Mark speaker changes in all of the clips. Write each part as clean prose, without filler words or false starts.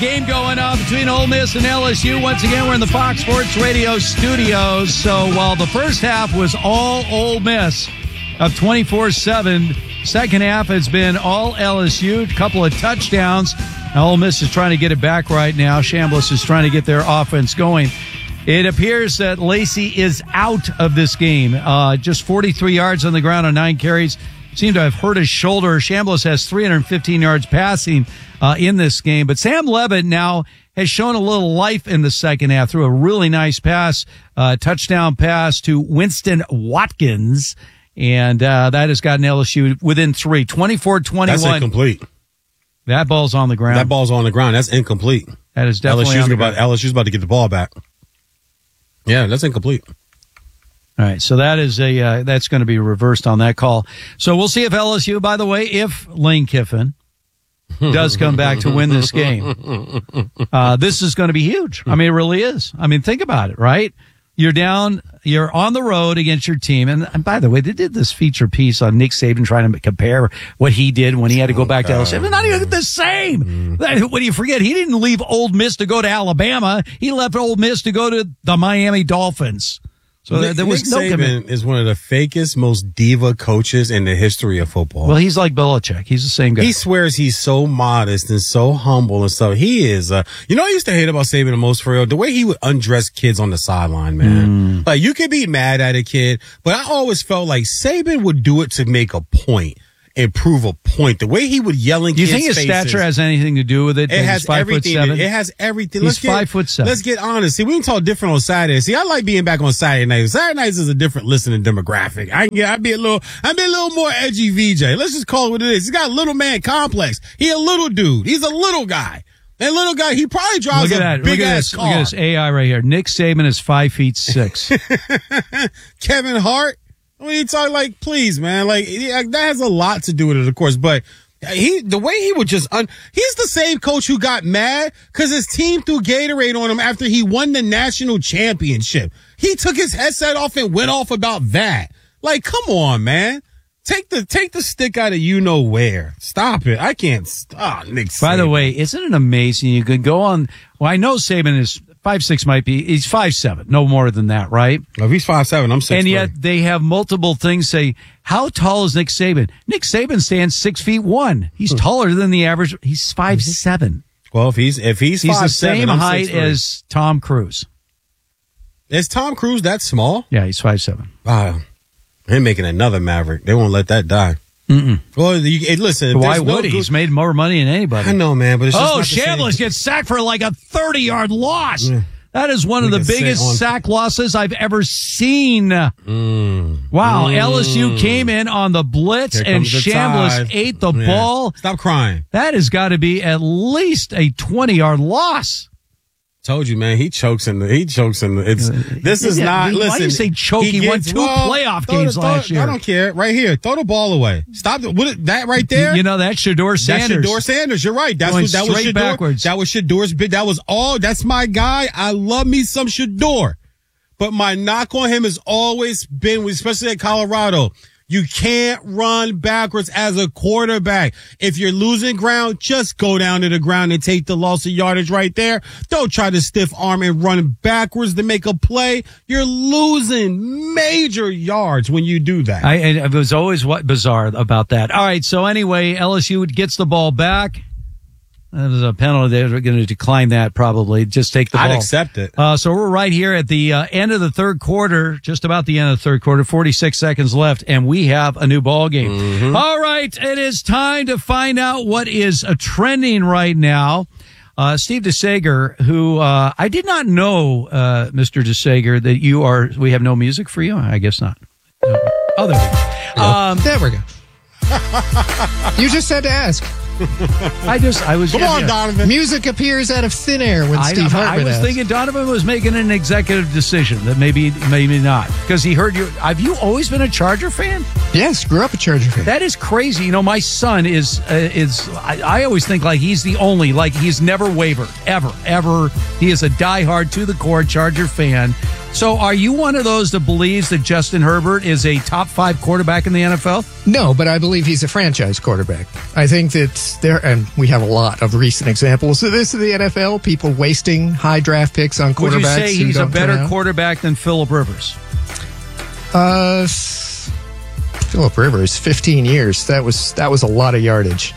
Speaker 1: Game going on between Ole Miss and LSU. Once again, we're in the Fox Sports Radio studios. So while the first half was all Ole Miss of 24-7, second half has been all LSU, a couple of touchdowns. Now, Ole Miss is trying to get it back right now. Chambliss is trying to get their offense going. It appears that Lacey is out of this game. Just 43 yards on the ground on 9 carries. Seemed to have hurt his shoulder. Chambliss has 315 yards passing in this game. But Sam Levitt now has shown a little life in the second half through a really nice pass, touchdown pass to Winston Watkins. And that has gotten LSU within 3, 24-21.
Speaker 2: That's incomplete.
Speaker 1: That ball's on the ground.
Speaker 2: That ball's on the ground. That's incomplete.
Speaker 1: That is definitely
Speaker 2: LSU's about to get the ball back. Yeah, that's incomplete.
Speaker 1: All right, so that is that's going to be reversed on that call. So we'll see if LSU, by the way, if Lane Kiffin does come back to win this game. This is going to be huge. I mean, it really is. I mean, think about it, right? You're down, you're on the road against your team. And by the way, they did this feature piece on Nick Saban trying to compare what he did when he had to go back to LSU. It's not even the same. What do you forget? He didn't leave Ole Miss to go to Alabama. He left Ole Miss to go to the Miami Dolphins. So there was no
Speaker 2: commitment. Saban is one of the fakest, most diva coaches in the history of football.
Speaker 1: Well, he's like Belichick. He's the same guy.
Speaker 2: He swears he's so modest and so humble and stuff. He is, you know what I used to hate about Saban the most for real? The way he would undress kids on the sideline, man. Like, you could be mad at a kid, but I always felt like Saban would do it to make a point and prove a point. The way he would yell in kids' faces.
Speaker 1: Do you think his stature has anything to do with it?
Speaker 2: It has everything. It has everything.
Speaker 1: He's 5'7".
Speaker 2: Let's get honest. See, we can talk different on Saturday. See, I like being back on Saturday nights. Saturday nights is a different listening demographic. I'd be a little more edgy VJ. Let's just call it what it is. He's got a little man complex. He a little dude. He's a little guy. That little guy, he probably drives a big ass car.
Speaker 1: Look at this AI right here. Nick Saban is 5'6".
Speaker 2: Kevin Hart. When you talk, like, please, man, like, that has a lot to do with it, of course, but the way he would just, he's the same coach who got mad because his team threw Gatorade on him after he won the national championship. He took his headset off and went off about that. Like, come on, man. Take the stick out of you-know-where. Stop it. I can't stop Nick Saban.
Speaker 1: By the way, isn't it amazing? You could go on, well, I know Saban is 5'6", might be. He's 5'7", no more than that, right?
Speaker 2: Well, if he's 5'7", I'm 6'3".
Speaker 1: And yet they have multiple things say, how tall is Nick Saban? Nick Saban stands 6'1". He's taller than the average. He's 5'7".
Speaker 2: Well, if he's 5'7",
Speaker 1: the same
Speaker 2: I'm
Speaker 1: height
Speaker 2: 6'3".
Speaker 1: as Tom Cruise.
Speaker 2: Is Tom Cruise that small?
Speaker 1: Yeah, he's 5'7".
Speaker 2: Wow. They're making another Maverick. They won't let that die. Well, listen.
Speaker 1: Why would he? He's made more money than anybody.
Speaker 2: I know, man, but it's just
Speaker 1: Chambliss gets sacked for like a 30-yard loss. Yeah. That is one of the biggest sack losses I've ever seen. Wow, LSU came in on the blitz and Chambliss ate the ball.
Speaker 2: Stop crying.
Speaker 1: That has got to be at least a 20-yard loss.
Speaker 2: Told you, man. He chokes in the. This is not. Listen.
Speaker 1: Why do you say choke? He won 2 playoff games last year.
Speaker 2: I don't care. Right here, throw the ball away. Stop it. That right there.
Speaker 1: You know that's Shedeur Sanders.
Speaker 2: That's Shedeur Sanders. You're right. That was Shedeur.
Speaker 1: Backwards.
Speaker 2: That was Shedur's big. That was all. That's my guy. I love me some Shedeur. But my knock on him has always been, especially at Colorado, you can't run backwards as a quarterback. If you're losing ground, just go down to the ground and take the loss of yardage right there. Don't try to stiff arm and run backwards to make a play. You're losing major yards when you do that.
Speaker 1: It was always bizarre about that. All right, so anyway, LSU gets the ball back. There's a penalty. They're going to decline that probably. Just take the ball.
Speaker 2: I'd accept it.
Speaker 1: So we're right here at the end of the third quarter, just about the end of the third quarter, 46 seconds left, and we have a new ball game. All right, it is time to find out what is trending right now. Steve DeSager, who I did not know, Mr. DeSager, that we have no music for you? I guess not. Oh, there we go.
Speaker 3: There we go. You just had to ask.
Speaker 2: Come on, Donovan.
Speaker 3: Music appears out of thin air when Steve Hartman
Speaker 1: I was thinking Donovan was making an executive decision that maybe not, because he heard you. Have you always been a Charger fan?
Speaker 3: Yes, grew up a Charger fan.
Speaker 1: That is crazy. You know, my son is. I always think like he's the only, like he's never wavered ever. He is a diehard to the core Charger fan. So are you one of those that believes that Justin Herbert is a top 5 quarterback in the NFL?
Speaker 3: No, but I believe he's a franchise quarterback. I think that and we have a lot of recent examples of this in the NFL, people wasting high draft picks on quarterbacks.
Speaker 1: Would you say
Speaker 3: who
Speaker 1: he's a
Speaker 3: don't turn
Speaker 1: better
Speaker 3: out.
Speaker 1: quarterback than Phillip Rivers?
Speaker 3: Phillip Rivers, 15 years. That was a lot of yardage.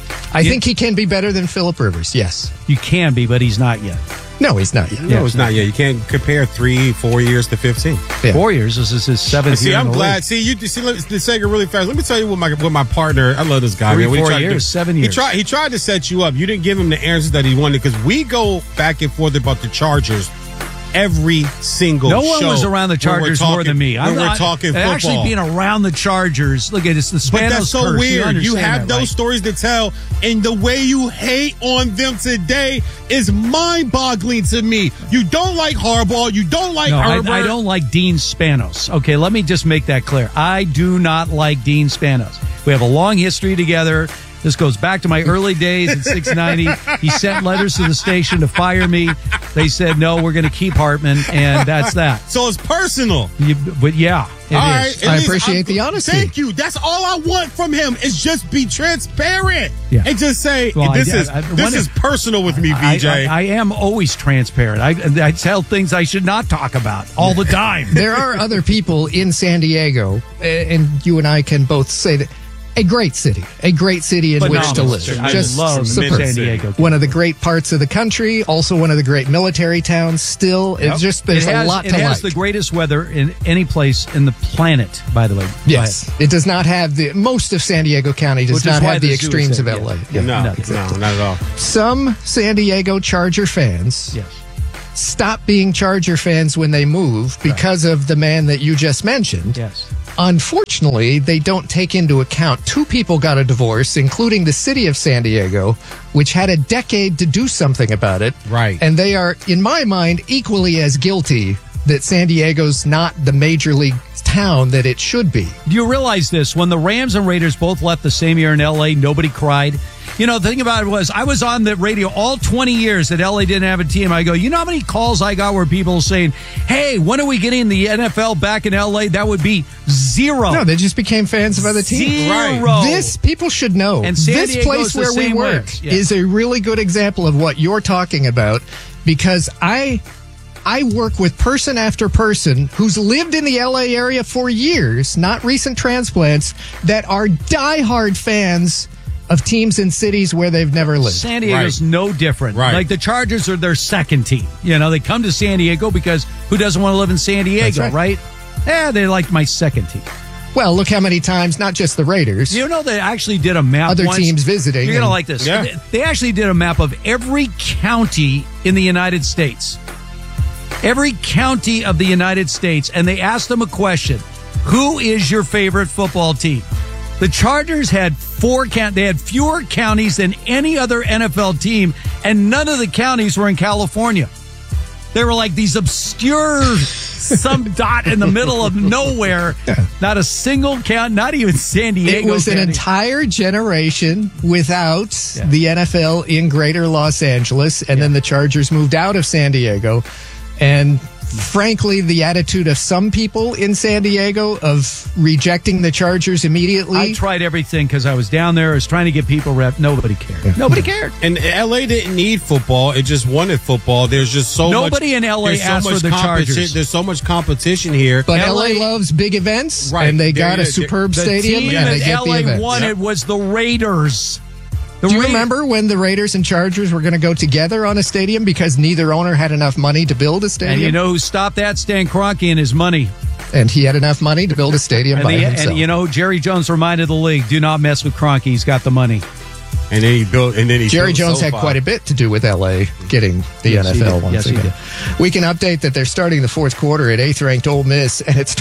Speaker 3: I think he can be better than Phillip Rivers, yes.
Speaker 1: You can be, but he's not yet.
Speaker 3: No, he's not yet.
Speaker 2: No, it's not yet. You can't compare 3-4 years to 15.
Speaker 3: Yeah.
Speaker 1: 4 years. This is his 7th
Speaker 2: See,
Speaker 1: year.
Speaker 2: I'm
Speaker 1: in the
Speaker 2: glad.
Speaker 1: league.
Speaker 2: See, you see, the Sager really fast. Let me tell you what my partner. I love this guy.
Speaker 1: 3,
Speaker 2: man. What he
Speaker 1: 4
Speaker 2: tried to do-
Speaker 1: years, 7 years.
Speaker 2: He tried to set you up. You didn't give him the answers that he wanted because we go back and forth about the Chargers every single
Speaker 1: No
Speaker 2: show.
Speaker 1: one was around the
Speaker 2: when we're
Speaker 1: Chargers more
Speaker 2: talking-
Speaker 1: than me.
Speaker 2: When we're talking football.
Speaker 1: Actually, being around the Chargers, look at this. The Spanos
Speaker 2: But that's so
Speaker 1: curse.
Speaker 2: weird. You
Speaker 1: understand
Speaker 2: have
Speaker 1: that,
Speaker 2: those
Speaker 1: right?
Speaker 2: stories to tell, and the way you hate on them today is mind-boggling to me. You don't like Harbaugh. You don't like
Speaker 1: No,
Speaker 2: Herbert.
Speaker 1: I don't like Dean Spanos. Okay, let me just make that clear. I do not like Dean Spanos. We have a long history together. This goes back to my early days at 690. He sent letters to the station to fire me. They said, no, we're going to keep Hartman, and that's that.
Speaker 2: So it's personal.
Speaker 1: But yeah, it
Speaker 2: All right,
Speaker 1: is.
Speaker 2: at
Speaker 3: I
Speaker 2: least
Speaker 3: appreciate the honesty.
Speaker 2: Thank you. That's all I want from him is just be transparent
Speaker 1: Yeah.
Speaker 2: and just say
Speaker 1: Well,
Speaker 2: this
Speaker 1: one
Speaker 2: is personal with me, BJ.
Speaker 1: I am always transparent. I tell things I should not talk about all the time.
Speaker 3: There are other people in San Diego, and you and I can both say that a great city in which to
Speaker 1: Phenomenal
Speaker 3: live.
Speaker 1: city. I
Speaker 3: Just
Speaker 1: love
Speaker 3: superb.
Speaker 1: San Diego.
Speaker 3: One of the great parts of the country, also one of the great military towns. Still, it's just there's a lot to like.
Speaker 1: It has the greatest weather in any place in the planet, by the way.
Speaker 3: Yes, it does not have most of San Diego County does
Speaker 1: Which is
Speaker 3: not
Speaker 1: why
Speaker 3: have the
Speaker 1: the zoo is
Speaker 3: extremes of
Speaker 1: there,
Speaker 3: LA.
Speaker 1: yeah.
Speaker 2: no,
Speaker 1: No,
Speaker 2: no, not at all.
Speaker 3: Some San Diego Charger fans
Speaker 1: Yes.
Speaker 3: stop being Charger fans when they move because of the man that you just mentioned.
Speaker 1: Yes.
Speaker 3: Unfortunately, they don't take into account 2 people got a divorce, including the city of San Diego, which had a decade to do something about it.
Speaker 2: Right.
Speaker 3: And they are, in my mind, equally as guilty that San Diego's not the major league town that it should be.
Speaker 1: Do you realize this? When the Rams and Raiders both left the same year in L.A., nobody cried. You know, the thing about it was I was on the radio all 20 years that L.A. didn't have a team. I go, you know how many calls I got where people saying, hey, when are we getting the NFL back in L.A.? That would be 0.
Speaker 3: No, they just became fans of other teams.
Speaker 1: 0.
Speaker 3: This, people should know,
Speaker 1: And San
Speaker 3: this
Speaker 1: Diego's
Speaker 3: place
Speaker 1: the
Speaker 3: where we
Speaker 1: same way.
Speaker 3: work
Speaker 1: Yeah.
Speaker 3: is a really good example of what you're talking about because I work with person after person who's lived in the LA area for years, not recent transplants, that are diehard fans of teams in cities where they've never lived.
Speaker 1: San Diego's no different.
Speaker 2: Right.
Speaker 1: Like the Chargers are their second team. You know, they come to San Diego because who doesn't want to live in San Diego,
Speaker 3: That's
Speaker 1: right? Yeah, they're like my second team.
Speaker 3: Well, look how many times, not just the Raiders,
Speaker 1: You know, they actually did a map.
Speaker 3: other
Speaker 1: once.
Speaker 3: teams visiting.
Speaker 1: You're going to
Speaker 3: and-
Speaker 1: like this.
Speaker 2: Yeah.
Speaker 1: They actually did a map of every county in the United States. Every county of the United States. And they asked them a question. Who is your favorite football team? The Chargers had they had fewer counties than any other NFL team, and none of the counties were in California. They were like these obscure some dot in the middle of nowhere. Not a single count, not even San Diego.
Speaker 3: It was an
Speaker 1: County.
Speaker 3: entire generation without the NFL in greater Los Angeles, and then the Chargers moved out of San Diego. And frankly, the attitude of some people in San Diego of rejecting the Chargers immediately.
Speaker 1: I tried everything because I was down there. I was trying to get people rep. Nobody cared. Nobody cared.
Speaker 2: And LA didn't need football; it just wanted football. There's just so
Speaker 1: Nobody in LA
Speaker 2: there's so
Speaker 1: asked for
Speaker 2: much
Speaker 1: the
Speaker 2: competition-
Speaker 1: Chargers.
Speaker 2: There's so much competition here.
Speaker 3: But
Speaker 1: LA
Speaker 3: LA loves big events,
Speaker 2: Right.
Speaker 3: and they got a
Speaker 2: They're-
Speaker 3: superb
Speaker 1: The
Speaker 3: stadium,
Speaker 1: team
Speaker 3: and they
Speaker 1: that
Speaker 3: get the
Speaker 1: LA
Speaker 3: events.
Speaker 1: won it was the Raiders.
Speaker 3: Do you remember when the Raiders and Chargers were going to go together on a stadium because neither owner had enough money to build a stadium?
Speaker 1: And you know who stopped that? Stan Kroenke and his money.
Speaker 3: And he had enough money to build a stadium by himself.
Speaker 1: And you know, Jerry Jones reminded the league, do not mess with Kroenke. He's got the money.
Speaker 2: And then he built. And then he
Speaker 3: Jerry
Speaker 2: built
Speaker 3: Jones had
Speaker 2: SoFi.
Speaker 3: quite a bit to do with LA getting the
Speaker 1: Yes, he
Speaker 3: NFL
Speaker 1: did.
Speaker 3: once
Speaker 1: Yes, he
Speaker 3: again. We can update that they're starting the fourth quarter at 8th-ranked Ole Miss, and it's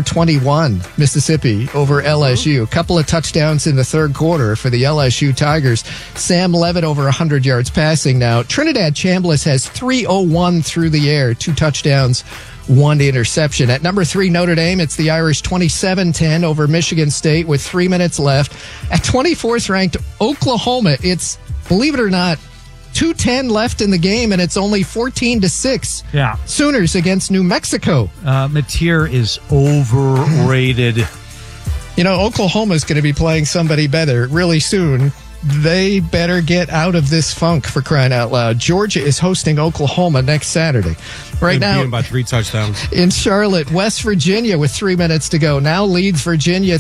Speaker 3: 24-21 Mississippi over LSU. A couple of touchdowns in the third quarter for the LSU Tigers. Sam Levitt over 100 yards passing now. Trinidad Chambliss has 301 through the air, 2 touchdowns, 1 interception. At number 3, Notre Dame, it's the Irish 27-10 over Michigan State with 3 minutes left. At 24th ranked Oklahoma, it's, believe it or not, 2:10 left in the game, and it's only 14-6.
Speaker 1: Yeah.
Speaker 3: Sooners against New Mexico.
Speaker 1: Mateer is overrated.
Speaker 3: You know, Oklahoma's going to be playing somebody better really soon. They better get out of this funk, for crying out loud. Georgia is hosting Oklahoma next Saturday. Right now,
Speaker 2: beaten by 3 touchdowns.
Speaker 3: In Charlotte, West Virginia with 3 minutes to go now leads Virginia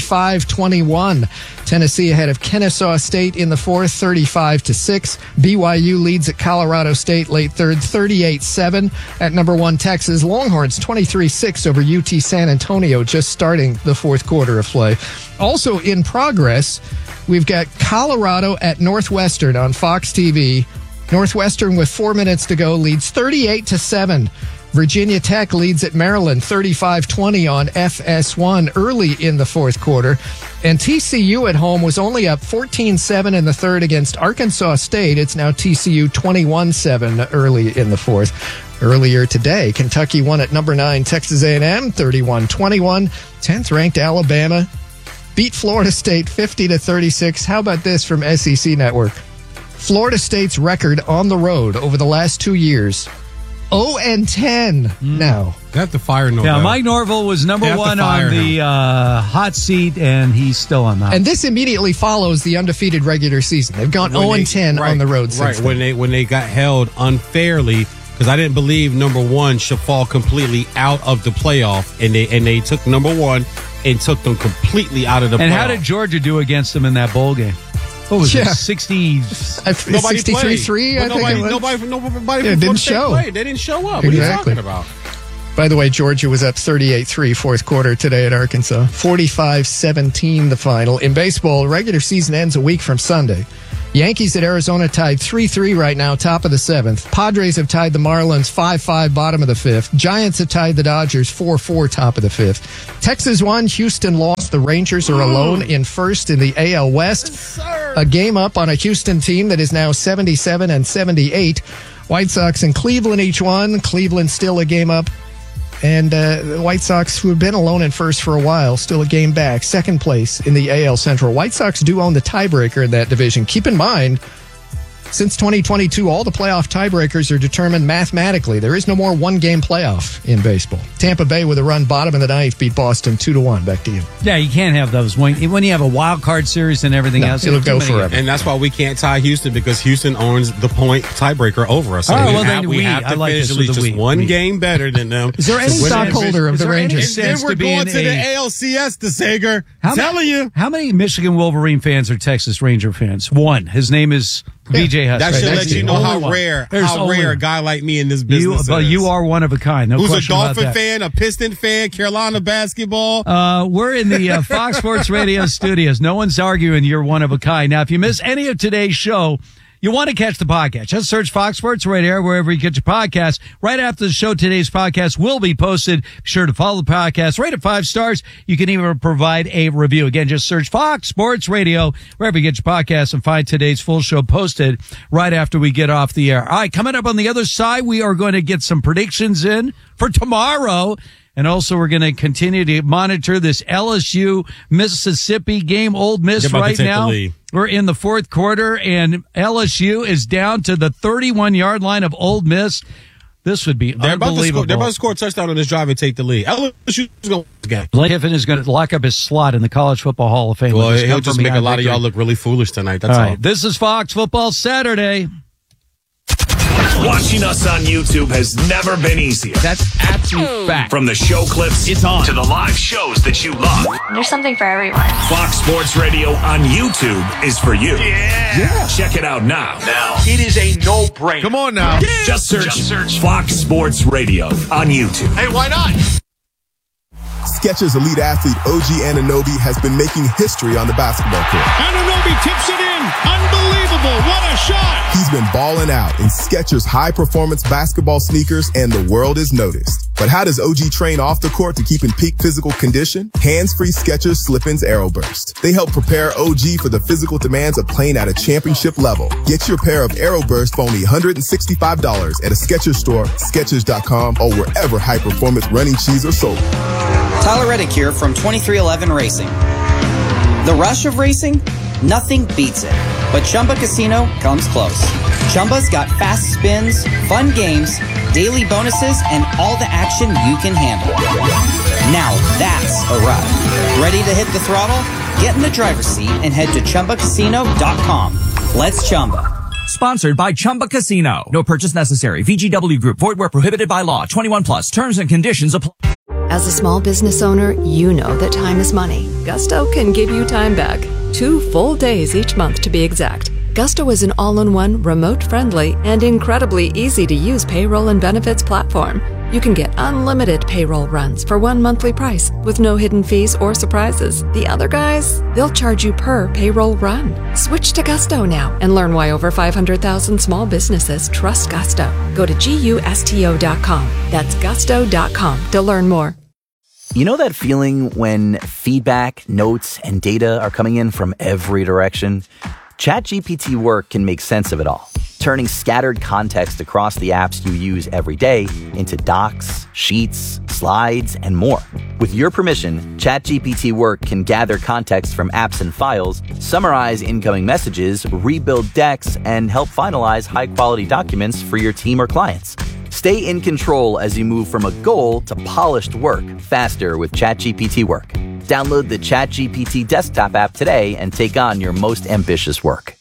Speaker 3: 35-21. Tennessee ahead of Kennesaw State in the fourth, 35-6. BYU leads at Colorado State late third, 38-7. At number 1, Texas, Longhorns 23-6 over UT San Antonio, just starting the fourth quarter of play. Also in progress, we've got Colorado at Northwestern on Fox TV. Northwestern with 4 minutes to go leads 38-7. Virginia Tech leads at Maryland 35-20 on FS1 early in the fourth quarter. And TCU at home was only up 14-7 in the third against Arkansas State. It's now TCU 21-7 early in the fourth. Earlier today, Kentucky won at number 9 Texas A&M 31-21. 10th ranked Alabama beat Florida State 50-36. How about this from SEC Network? Florida State's record on the road over the last 2 years, 0-10 now.
Speaker 2: They have to fire Norvell.
Speaker 1: Yeah, Mike Norvell was number 1 on the hot seat, and he's still on that.
Speaker 3: And this immediately follows the undefeated regular season. They've gone 0-10 on the road since then.
Speaker 2: When they got held unfairly, because I didn't believe number 1 should fall completely out of the playoff, and they took number 1 and took them completely out of the playoff.
Speaker 1: And how did Georgia do against them in that bowl game? What was it? 60?
Speaker 3: 63-3, I think it was.
Speaker 2: Nobody
Speaker 3: didn't show.
Speaker 2: They didn't show up.
Speaker 3: Exactly.
Speaker 2: What are you talking about?
Speaker 3: By the way, Georgia was up 38-3 fourth quarter today at Arkansas. 45-17 the final. In baseball, regular season ends a week from Sunday. Yankees at Arizona tied 3-3 right now, top of the 7th. Padres have tied the Marlins 5-5, bottom of the 5th. Giants have tied the Dodgers 4-4, top of the 5th. Texas won, Houston lost. The Rangers are alone in first in the AL West. A game up on a Houston team that is now 77-78. White Sox and Cleveland each won. Cleveland still a game up. And the White Sox, who have been alone in first for a while, still a game back. Second place in the AL Central. White Sox do own the tiebreaker in that division. Keep in mind, since 2022, all the playoff tiebreakers are determined mathematically. There is no more one-game playoff in baseball. Tampa Bay with a run bottom of the 9th beat Boston 2-1. Back to you.
Speaker 1: Yeah, you can't have those. When you have a wild card series and everything else,
Speaker 3: it'll go forever.
Speaker 2: And that's why we can't tie Houston, because Houston owns the point tiebreaker over us. So we have to finish at least just one game better than them.
Speaker 3: Is there any stockholder of the Rangers?
Speaker 2: Then we're going to the ALCS, DeSager. Telling you.
Speaker 1: How many Michigan Wolverine fans are Texas Ranger fans? One. His name is BJ Huss.
Speaker 2: That should let you know how rare a guy like me in this business is.
Speaker 1: But you are one of a kind. No
Speaker 2: Who's
Speaker 1: question
Speaker 2: a
Speaker 1: about
Speaker 2: Dolphin
Speaker 1: that.
Speaker 2: fan, a Piston fan, Carolina basketball.
Speaker 1: We're in the Fox Sports Radio studios. No one's arguing you're one of a kind. Now, if you miss any of today's show, you want to catch the podcast, just search Fox Sports Radio wherever you get your podcast. Right after the show, today's podcast will be posted. Be sure to follow the podcast. Rate it 5 stars. You can even provide a review. Again, just search Fox Sports Radio wherever you get your podcast and find today's full show posted right after we get off the air. All right, coming up on the other side, we are going to get some predictions in for tomorrow. And also, we're going to continue to monitor this LSU-Mississippi game. Ole Miss right now, we're in the fourth quarter, and LSU is down to the 31-yard line of Ole Miss. This would be unbelievable.
Speaker 2: They're about to score a touchdown on this drive and take the lead. LSU's going to get.
Speaker 1: Lane Kiffin is going to lock up his slot in the College Football Hall of Fame.
Speaker 2: Well, he'll just make a lot of y'all look really foolish tonight. That's all. Right.
Speaker 1: This is Fox Football Saturday.
Speaker 4: Watching us on YouTube has never been easier.
Speaker 5: That's absolute fact.
Speaker 4: From the show clips
Speaker 5: it's on
Speaker 4: to the live shows that you love.
Speaker 6: There's something for everyone.
Speaker 4: Fox Sports Radio on YouTube is for you. Yeah. Check it out now.
Speaker 5: It is a no-brainer.
Speaker 4: Come on now. Yeah. Just search Fox Sports Radio on YouTube.
Speaker 5: Hey, why not?
Speaker 7: Skechers elite athlete OG Anunoby has been making history on the basketball court.
Speaker 8: Anunoby tips it in. Unbelievable. What a shot.
Speaker 7: He's been balling out in Skechers high-performance basketball sneakers, and the world is noticed. But how does OG train off the court to keep in peak physical condition? Hands-free Skechers Slip-ins Aeroburst. They help prepare OG for the physical demands of playing at a championship level. Get your pair of Aeroburst for only $165 at a Skechers store, Skechers.com, or wherever high-performance running shoes are sold.
Speaker 9: Tyler Reddick here from 2311 Racing. The rush of racing? Nothing beats it. But Chumba Casino comes close. Chumba's got fast spins, fun games, daily bonuses, and all the action you can handle. Now that's a ride. Ready to hit the throttle? Get in the driver's seat and head to ChumbaCasino.com. Let's Chumba.
Speaker 6: Sponsored by Chumba Casino. No purchase necessary. VGW Group. Void where prohibited by law. 21 plus. Terms and conditions apply.
Speaker 10: As a small business owner, you know that time is money. Gusto can give you time back. 2 full days each month to be exact. Gusto is an all-in-one, remote-friendly, and incredibly easy-to-use payroll and benefits platform. You can get unlimited payroll runs for one monthly price with no hidden fees or surprises. The other guys, they'll charge you per payroll run. Switch to Gusto now and learn why over 500,000 small businesses trust Gusto. Go to GUSTO.com. That's gusto.com to learn more.
Speaker 11: You know that feeling when feedback, notes, and data are coming in from every direction? ChatGPT Work can make sense of it all, turning scattered context across the apps you use every day into docs, sheets, slides, and more. With your permission, ChatGPT Work can gather context from apps and files, summarize incoming messages, rebuild decks, and help finalize high-quality documents for your team or clients. Stay in control as you move from a goal to polished work faster with ChatGPT Work. Download the ChatGPT desktop app today and take on your most ambitious work.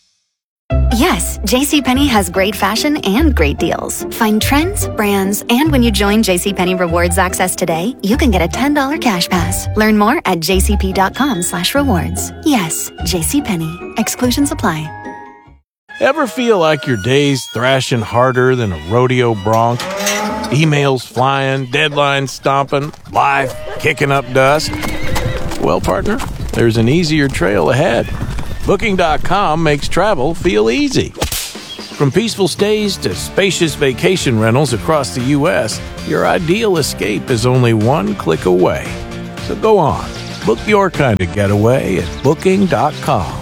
Speaker 12: Yes, JCPenney has great fashion and great deals. Find trends, brands, and when you join JCPenney Rewards Access today, you can get a $10 cash pass. Learn more at jcp.com/rewards. Yes, JCPenney. Exclusions apply.
Speaker 13: Ever feel like your day's thrashing harder than a rodeo bronc? Emails flying, deadlines stomping, life kicking up dust? Well, partner, there's an easier trail ahead. Booking.com makes travel feel easy. From peaceful stays to spacious vacation rentals across the U.S., your ideal escape is only one click away. So go on, book your kind of getaway at Booking.com.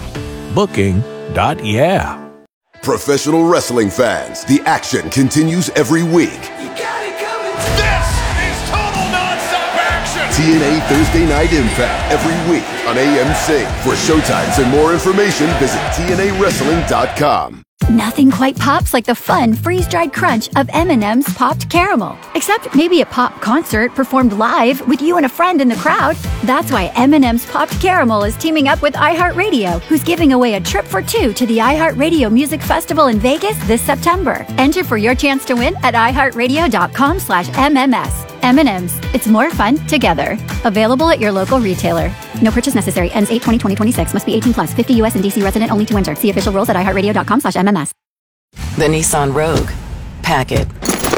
Speaker 13: Booking.yeah.
Speaker 14: Professional wrestling fans, the action continues every week.
Speaker 5: This is total nonstop action.
Speaker 14: TNA Thursday Night Impact every week on AMC. For showtimes and more information, visit TNAWrestling.com.
Speaker 15: Nothing quite pops like the fun freeze-dried crunch of M&M's Popped Caramel. Except maybe a pop concert performed live with you and a friend in the crowd. That's why M&M's Popped Caramel is teaming up with iHeartRadio, who's giving away a trip for 2 to the iHeartRadio Music Festival in Vegas this September. Enter for your chance to win at iHeartRadio.com/MMS. M&M's. It's more fun together. Available at your local retailer. No purchase necessary. Ends 8/20/2026. Must be 18 plus. 50 U.S. and D.C. resident only to enter. See official rules at iHeartRadio.com/MMS.
Speaker 16: The Nissan Rogue. Pack it.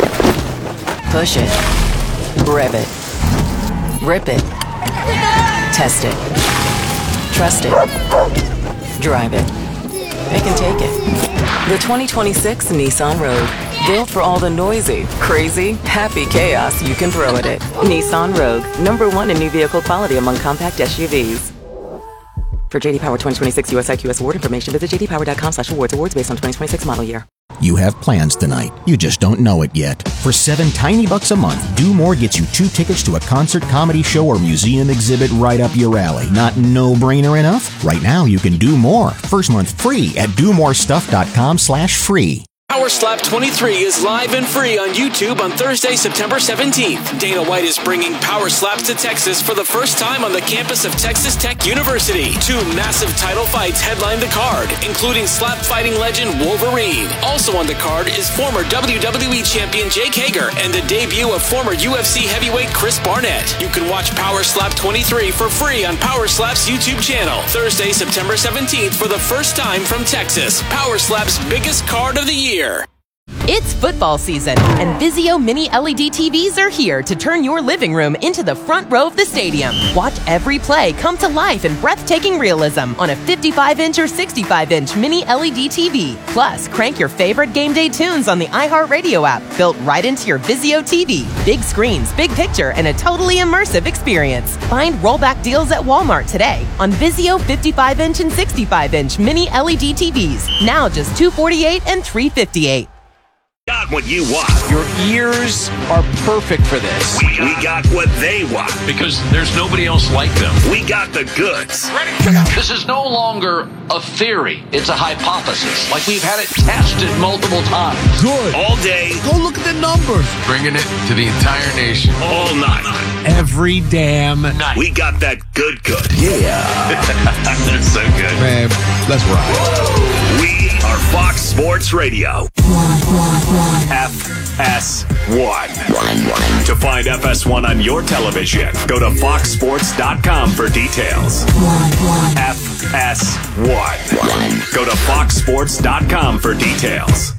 Speaker 16: Push it. Rev it. Rip it. Test it. Trust it. Drive it. It can take it. The 2026 Nissan Rogue. Built for all the noisy, crazy, happy chaos you can throw at it. Nissan Rogue. #1 in new vehicle quality among compact SUVs. For JD Power 2026 US IQS award information, visit jdpower.com/awards. Awards based on 2026 model year.
Speaker 17: You have plans tonight. You just don't know it yet. For $7 tiny bucks a month, Do More gets you 2 tickets to a concert, comedy show, or museum exhibit right up your alley. Not no-brainer enough? Right now, you can do more. First month free at domorestuff.com/free.
Speaker 18: Power Slap 23 is live and free on YouTube on Thursday, September 17th. Dana White is bringing Power Slaps to Texas for the first time on the campus of Texas Tech University. 2 massive title fights headline the card, including slap fighting legend Wolverine. Also on the card is former WWE champion Jake Hager and the debut of former UFC heavyweight Chris Barnett. You can watch Power Slap 23 for free on Power Slap's YouTube channel. Thursday, September 17th for the first time from Texas. Power Slap's biggest card of the year.
Speaker 19: It's football season, and Vizio Mini LED TVs are here to turn your living room into the front row of the stadium. Watch every play come to life in breathtaking realism on a 55-inch or 65-inch Mini LED TV. Plus, crank your favorite game day tunes on the iHeartRadio app, built right into your Vizio TV. Big screens, big picture, and a totally immersive experience. Find rollback deals at Walmart today on Vizio 55-inch and 65-inch Mini LED TVs. Now just $248 and $358.
Speaker 4: Got got what you want.
Speaker 20: Your ears are perfect for this.
Speaker 4: We got what they want.
Speaker 21: Because there's nobody else like them.
Speaker 4: We got the goods.
Speaker 21: Ready? This is no longer a theory. It's a hypothesis. Like we've had it tested multiple times.
Speaker 4: Good. All day.
Speaker 21: Go look at the numbers. Bringing it to the entire nation.
Speaker 4: All night.
Speaker 2: Every damn night.
Speaker 4: We got that good.
Speaker 21: Yeah. That's so good.
Speaker 2: Man, let's ride.
Speaker 4: We are Fox Sports Radio. FS1. To find FS1 on your television, go to foxsports.com for details. FS1. Go to foxsports.com for details.